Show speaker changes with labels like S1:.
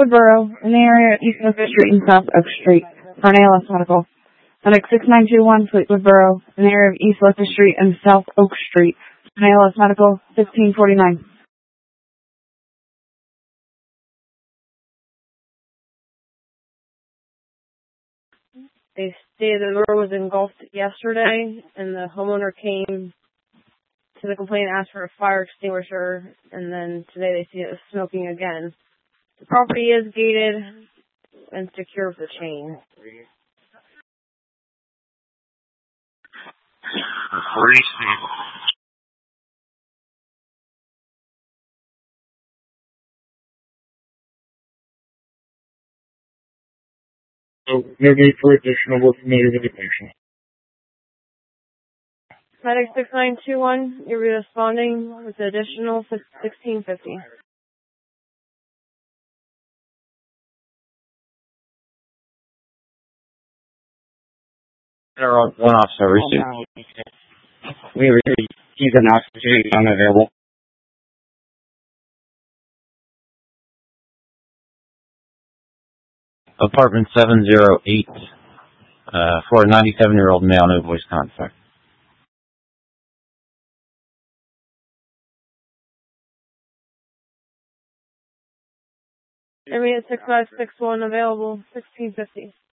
S1: Woodboro, in the area of East Memphis Street and South Oak Street, for an ALS medical. Medic 6921, Fleet Woodboro, in the area of East Memphis Street and South Oak Street, for an ALS medical, 1649.
S2: They stated the door was engulfed yesterday, and the homeowner came to the complaint and asked for a fire extinguisher, and then today they see it was smoking again. The property is gated and secure with the chain.
S3: So, no need for additional or familiar with the patient.
S2: Medic 6921, you're responding with additional 1650.
S4: One officer received. We received an oxygen unavailable. Apartment 708 for a 97-year-old male, no voice contact.
S2: Intermediate 6561 available, 1650.